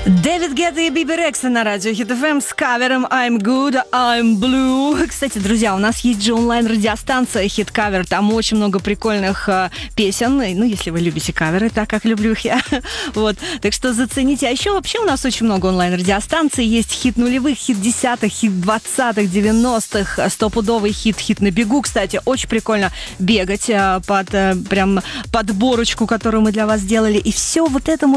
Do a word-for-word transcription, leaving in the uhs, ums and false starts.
Дэвид Гетта и Биби Рекса на радио Хит эф эм с кавером I'm Good, I'm Blue. Кстати, друзья, у нас есть же онлайн-радиостанция Хит Кавер. Там очень много прикольных э, песен. Ну, если вы любите каверы, так как люблю их я. Вот. Так что зацените. А еще вообще у нас очень много онлайн-радиостанций. Есть хит нулевых, хит десятых, хит двадцатых, девяностых, стопудовый хит, хит на бегу. Кстати, очень прикольно бегать э, под э, прям подборочку, которую мы для вас сделали. И все вот это мы